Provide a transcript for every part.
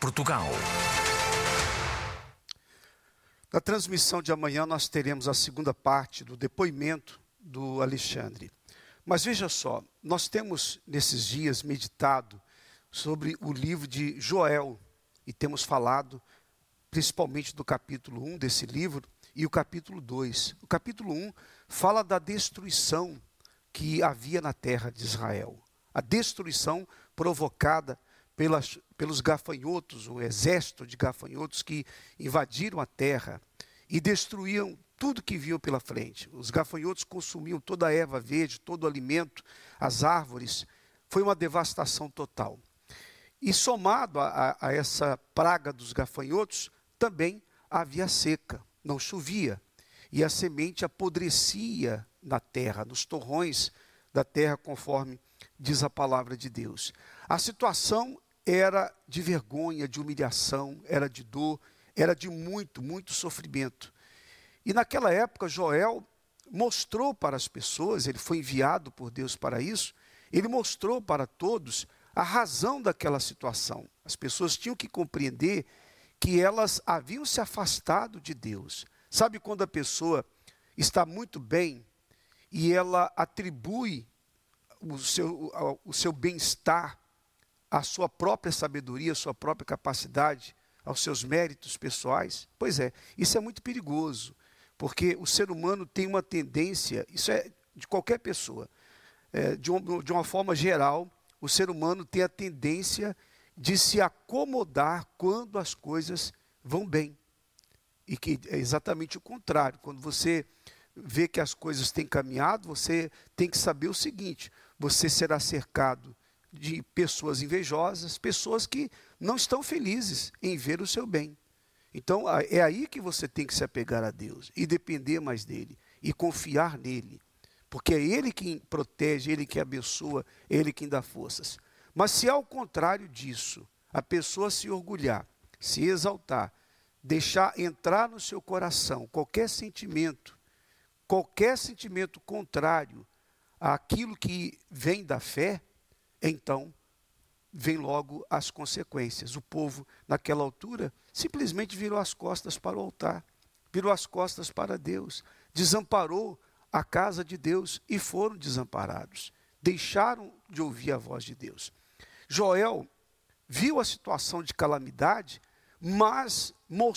Portugal. Na transmissão de amanhã nós teremos a segunda parte do depoimento do Alexandre. Mas veja só, nós temos nesses dias meditado sobre o livro de Joel e temos falado principalmente do capítulo 1 desse livro e o capítulo 2. O capítulo 1 fala da destruição que havia na terra de Israel. A destruição provocada pelos gafanhotos, o exército de gafanhotos que invadiram a terra e destruíam tudo que viam pela frente. Os gafanhotos consumiam toda a erva verde, todo o alimento, as árvores. Foi uma devastação total. E somado a essa praga dos gafanhotos, também havia seca, não chovia. E a semente apodrecia na terra, nos torrões da terra, conforme diz a palavra de Deus. A situação era de vergonha, de humilhação, era de dor, era de muito sofrimento. E naquela época Joel mostrou para as pessoas, ele foi enviado por Deus para isso, ele mostrou para todos a razão daquela situação. As pessoas tinham que compreender que elas haviam se afastado de Deus. Sabe quando a pessoa está muito bem e ela atribui o seu bem-estar à sua própria sabedoria, à sua própria capacidade, aos seus méritos pessoais? Pois é, isso é muito perigoso, porque o ser humano tem uma tendência, isso é de qualquer pessoa, de uma forma geral, o ser humano tem a tendência de se acomodar quando as coisas vão bem. E que é exatamente o contrário. Quando você vê que as coisas têm caminhado, você tem que saber o seguinte: você será cercado de pessoas invejosas, pessoas que não estão felizes em ver o seu bem. Então é aí que você tem que se apegar a Deus e depender mais dele e confiar nele. Porque é Ele quem protege, Ele que abençoa, Ele quem dá forças. Mas se ao contrário disso, a pessoa se orgulhar, se exaltar, deixar entrar no seu coração qualquer sentimento contrário àquilo que vem da fé, então vem logo as consequências. O povo, naquela altura, simplesmente virou as costas para o altar, virou as costas para Deus, desamparou a casa de Deus e foram desamparados. Deixaram de ouvir a voz de Deus. Joel viu a situação de calamidade, mas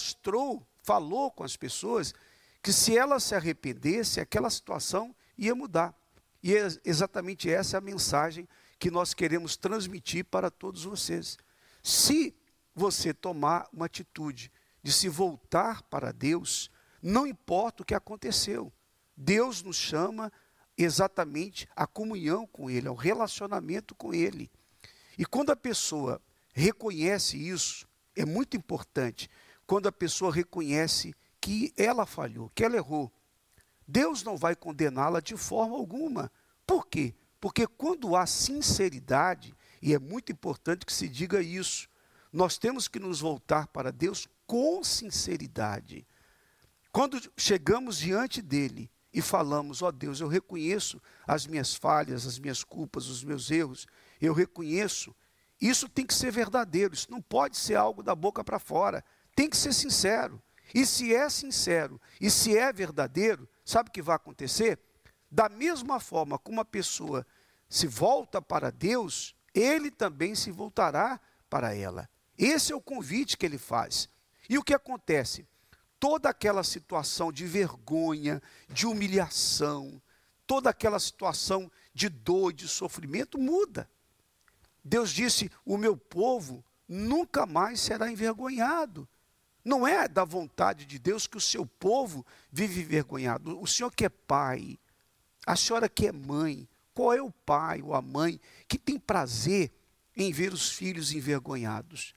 falou com as pessoas que se elas se arrependessem, aquela situação ia mudar. E é exatamente essa a mensagem que nós queremos transmitir para todos vocês. Se você tomar uma atitude de se voltar para Deus, não importa o que aconteceu, Deus nos chama exatamente à comunhão com Ele, ao relacionamento com Ele. E quando a pessoa reconhece isso, é muito importante, quando a pessoa reconhece que ela falhou, que ela errou, Deus não vai condená-la de forma alguma. Por quê? Porque quando há sinceridade, e é muito importante que se diga isso, nós temos que nos voltar para Deus com sinceridade. Quando chegamos diante dele e falamos: ó Deus, eu reconheço as minhas falhas, as minhas culpas, os meus erros, eu reconheço. Isso tem que ser verdadeiro, isso não pode ser algo da boca para fora, tem que ser sincero. E se é sincero, e se é verdadeiro, sabe o que vai acontecer? Da mesma forma como a pessoa se volta para Deus, ele também se voltará para ela. Esse é o convite que ele faz. E o que acontece? Toda aquela situação de vergonha, de humilhação, toda aquela situação de dor, de sofrimento muda. Deus disse: o meu povo nunca mais será envergonhado. Não é da vontade de Deus que o seu povo vive envergonhado. O Senhor que é pai, a senhora que é mãe, qual é o pai ou a mãe que tem prazer em ver os filhos envergonhados?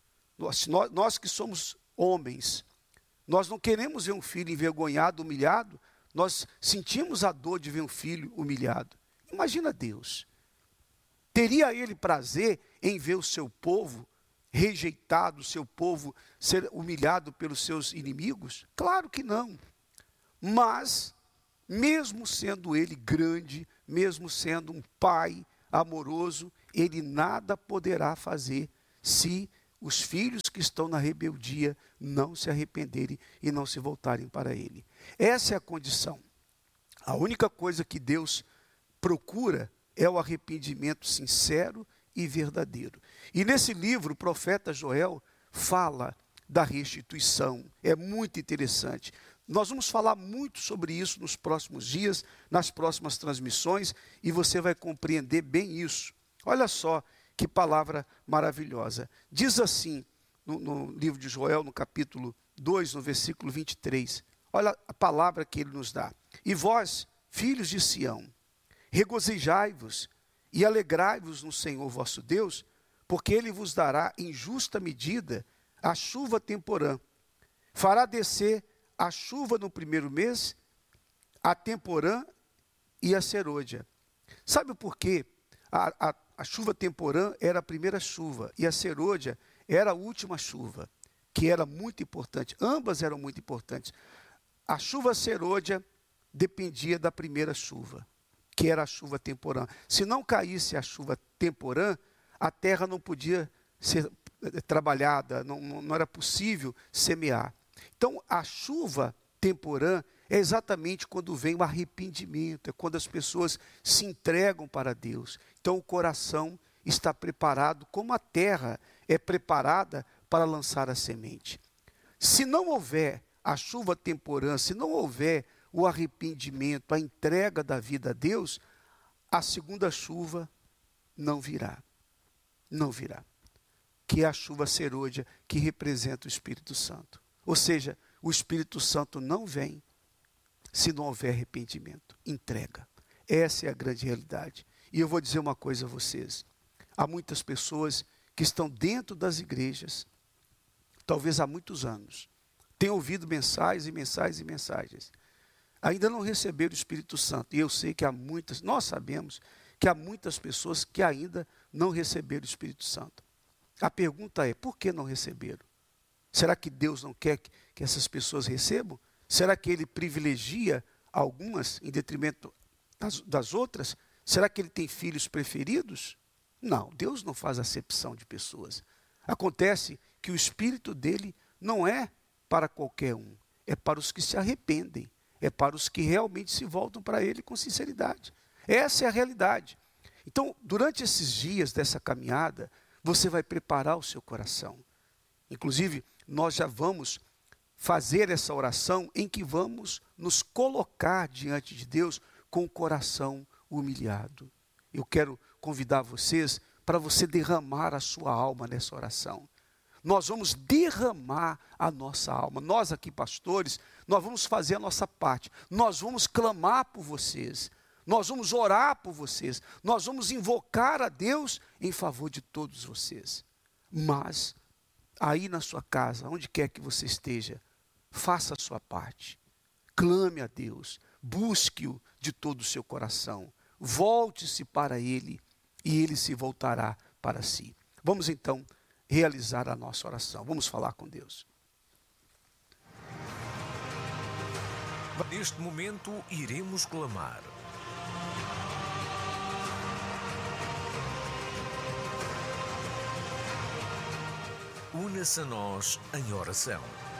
Nós que somos homens, nós não queremos ver um filho envergonhado, humilhado, nós sentimos a dor de ver um filho humilhado. Imagina Deus. Teria ele prazer em ver o seu povo rejeitado, o seu povo ser humilhado pelos seus inimigos? Claro que não. Mas, mesmo sendo ele grande, mesmo sendo um pai amoroso, ele nada poderá fazer se os filhos que estão na rebeldia não se arrependerem e não se voltarem para Ele. Essa é a condição. A única coisa que Deus procura é o arrependimento sincero e verdadeiro. E nesse livro, o profeta Joel fala da restituição. É muito interessante. Nós vamos falar muito sobre isso nos próximos dias, nas próximas transmissões, e você vai compreender bem isso. Olha só que palavra maravilhosa. Diz assim, no livro de Joel, no capítulo 2, no versículo 23. Olha a palavra que ele nos dá. E vós, filhos de Sião, regozijai-vos e alegrai-vos no Senhor vosso Deus, porque Ele vos dará em justa medida a chuva temporã. Fará descer a chuva no primeiro mês, a temporã e a serôdia. Sabe por quê? A chuva temporã era a primeira chuva e a serôdia era a última chuva, que era muito importante. Ambas eram muito importantes. A chuva serôdia dependia da primeira chuva, que era a chuva temporã. Se não caísse a chuva temporã, a terra não podia ser trabalhada, não era possível semear. Então, a chuva temporã é exatamente quando vem o arrependimento, é quando as pessoas se entregam para Deus. Então, o coração está preparado, como a terra é preparada para lançar a semente. Se não houver a chuva temporã, se não houver o arrependimento, a entrega da vida a Deus, a segunda chuva não virá. Não virá. Que é a chuva serôdia, que representa o Espírito Santo. Ou seja, o Espírito Santo não vem se não houver arrependimento, entrega. Essa é a grande realidade. E eu vou dizer uma coisa a vocês. Há muitas pessoas que estão dentro das igrejas, talvez há muitos anos, têm ouvido mensagens e mensagens e mensagens. Ainda não receberam o Espírito Santo. E eu sei que há muitas, nós sabemos que há muitas pessoas que ainda não receberam o Espírito Santo. A pergunta é, por que não receberam? Será que Deus não quer que essas pessoas recebam? Será que Ele privilegia algumas em detrimento das outras? Será que Ele tem filhos preferidos? Não, Deus não faz acepção de pessoas. Acontece que o Espírito dele não é para qualquer um, é para os que se arrependem, é para os que realmente se voltam para Ele com sinceridade. Essa é a realidade. Então, durante esses dias dessa caminhada, você vai preparar o seu coração. Inclusive, nós já vamos fazer essa oração em que vamos nos colocar diante de Deus com o coração humilhado. Eu quero convidar vocês para você derramar a sua alma nessa oração. Nós vamos derramar a nossa alma. Nós aqui, pastores, nós vamos fazer a nossa parte. Nós vamos clamar por vocês. Nós vamos orar por vocês. Nós vamos invocar a Deus em favor de todos vocês. Mas, aí na sua casa, onde quer que você esteja, faça a sua parte. Clame a Deus. Busque-o de todo o seu coração. Volte-se para Ele e Ele se voltará para si. Vamos então realizar a nossa oração. Vamos falar com Deus. Neste momento iremos clamar. Una-se a nós em oração.